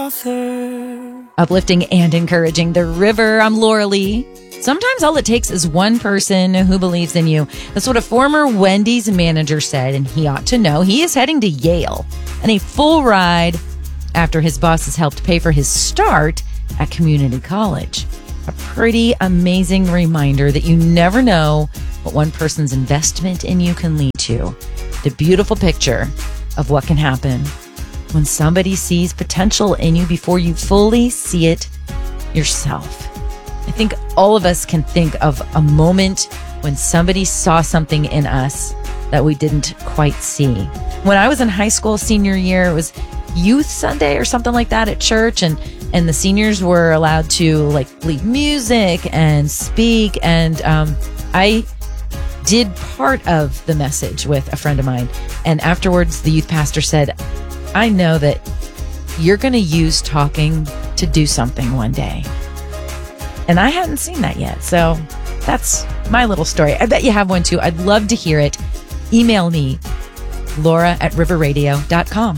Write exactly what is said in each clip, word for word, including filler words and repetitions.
author. Uplifting and encouraging the river. I'm Laura Lee. Sometimes all it takes is one person who believes in you. That's what a former Wendy's manager said, and he ought to know. He is heading to Yale and a full ride after his boss has helped pay for his start at community college. A pretty amazing reminder that you never know what one person's investment in you can lead to. The beautiful picture of what can happen when somebody sees potential in you before you fully see it yourself. I think all of us can think of a moment when somebody saw something in us that we didn't quite see. When I was in high school senior year, it was Youth Sunday or something like that at church, and and the seniors were allowed to like lead music and speak, and um, I did part of the message with a friend of mine, and afterwards the youth pastor said, I know that you're going to use talking to do something one day. And I hadn't seen that yet. So that's my little story. I bet you have one too. I'd love to hear it. Email me, Laura at river radio dot com.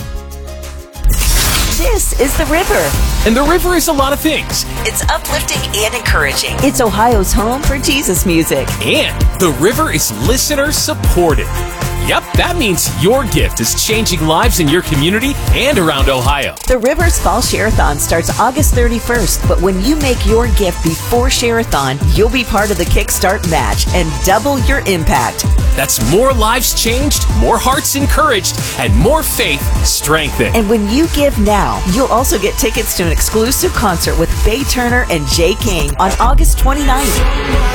This is The River. And The River is a lot of things. It's uplifting and encouraging. It's Ohio's home for Jesus music. And The River is listener supported. Yep, that means your gift is changing lives in your community and around Ohio. The River's Fall Share-a-thon starts August thirty-first, but when you make your gift before Share-a-thon, you'll be part of the Kickstart match and double your impact. That's more lives changed, more hearts encouraged, and more faith strengthened. And when you give now, you'll also get tickets to an exclusive concert with Faye Turner and Jay King on August twenty-ninth.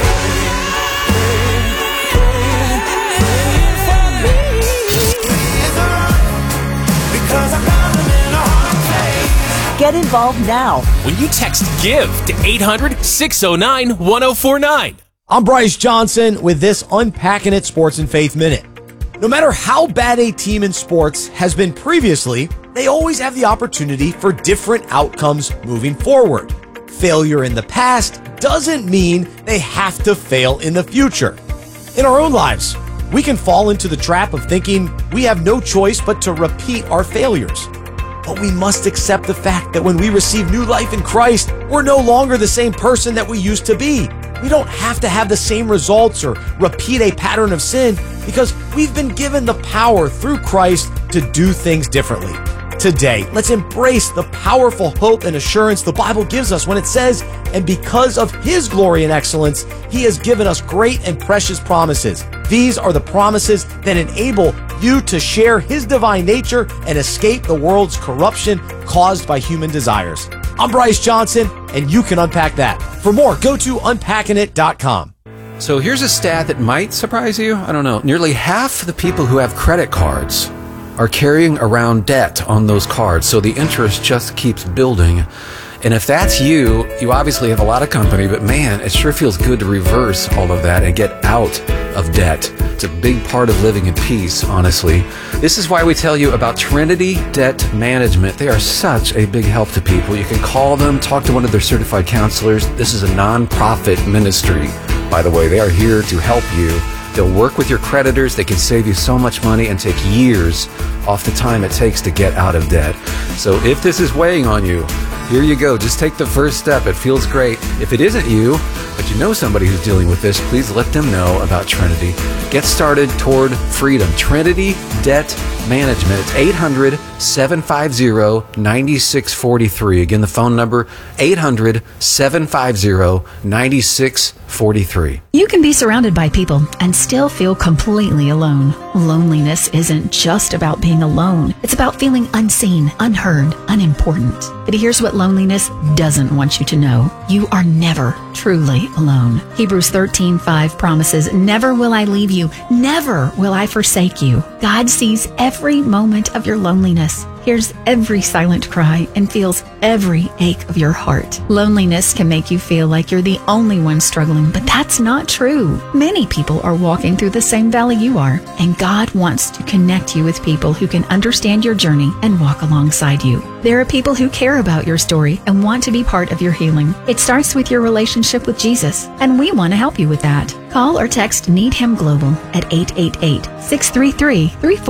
Get involved now when you text GIVE to eight hundred, six oh nine, one oh four nine. I'm Bryce Johnson with this Unpacking It Sports and Faith Minute. No matter how bad a team in sports has been previously, they always have the opportunity for different outcomes moving forward. Failure in the past doesn't mean they have to fail in the future. In our own lives, we can fall into the trap of thinking we have no choice but to repeat our failures. But we must accept the fact that when we receive new life in Christ, we're no longer the same person that we used to be. We don't have to have the same results or repeat a pattern of sin because we've been given the power through Christ to do things differently. Today, let's embrace the powerful hope and assurance the Bible gives us when it says, and because of His glory and excellence, He has given us great and precious promises. These are the promises that enable you to share His divine nature and escape the world's corruption caused by human desires. I'm Bryce Johnson, and you can unpack that. For more, go to unpacking it dot com. So here's a stat that might surprise you. I don't know. Nearly half the people who have credit cards are carrying around debt on those cards, so the interest just keeps building. And if that's you, you obviously have a lot of company, but man, it sure feels good to reverse all of that and get out of debt. It's a big part of living in peace, honestly. This is why we tell you about Trinity Debt Management. They are such a big help to people. You can call them, talk to one of their certified counselors. This is a non-profit ministry, by the way. They are here to help you. They'll work with your creditors. They can save you so much money and take years off the time it takes to get out of debt. So if this is weighing on you, here you go. Just take the first step. It feels great. If it isn't you, but you know somebody who's dealing with this, please let them know about Trinity. Get started toward freedom. Trinity Debt Management. It's eight hundred, seven five zero, nine six four three. Again, the phone number, eight hundred, seven five zero, nine six four three. You can be surrounded by people and still feel completely alone. Loneliness isn't just about being alone. It's about feeling unseen, unheard, unimportant. But here's what loneliness doesn't want you to know. You are never truly alone. Hebrews thirteen five promises, never will I leave you, never will I forsake you. God sees every moment of your loneliness, hears every silent cry, and feels every ache of your heart. Loneliness can make you feel like you're the only one struggling, but that's not true. Many people are walking through the same valley you are, and God wants to connect you with people who can understand your journey and walk alongside you. There are people who care about your story and want to be part of your healing. It starts with your relationship with Jesus, and we want to help you with that. Call or text Need Him Global at eight eight eight, six three three, three four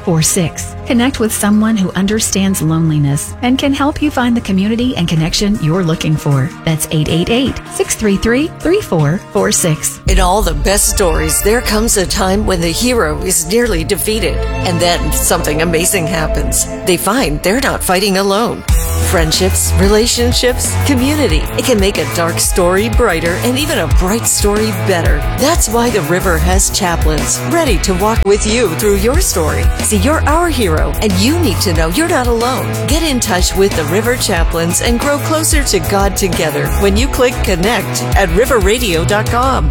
four six. Connect with someone who understands loneliness and can help you find the community and connection you're looking for. That's eight eight eight, six three three, three four four six. In all the best stories, there comes a time when the hero is nearly defeated, and then something amazing happens. They find they're not fighting alone. Friendships, relationships, community. It can make a dark story brighter and even a bright story better. That's why the River has chaplains ready to walk with you through your story. See, you're our hero, and you need to know you're not alone. Get in touch with the River Chaplains and grow closer to God together when you click connect at river radio dot com.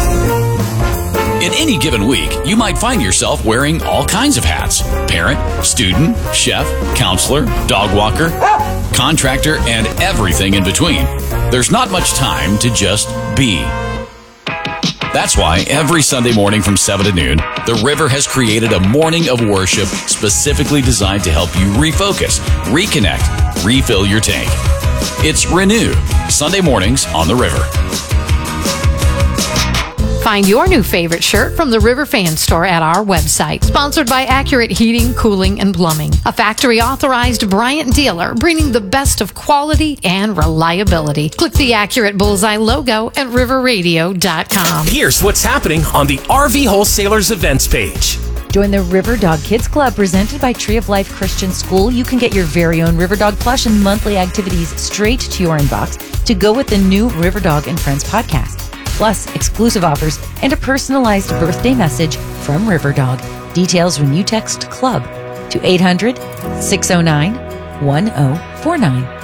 In any given week, you might find yourself wearing all kinds of hats: parent, student, chef, counselor, dog walker, contractor, and everything in between. There's not much time to just be. That's why every Sunday morning from seven to noon, the River has created a morning of worship specifically designed to help you refocus, reconnect, refill your tank. It's Renew, Sunday mornings on the River. Find your new favorite shirt from the River Fan Store at our website. Sponsored by Accurate Heating, Cooling, and Plumbing, a factory-authorized Bryant dealer bringing the best of quality and reliability. Click the Accurate Bullseye logo at river radio dot com. Here's what's happening on the R V Wholesalers events page. Join the River Dog Kids Club presented by Tree of Life Christian School. You can get your very own River Dog plush and monthly activities straight to your inbox to go with the new River Dog and Friends podcast. Plus, exclusive offers and a personalized birthday message from River Dog. Details when you text CLUB to eight hundred, six oh nine, one oh four nine.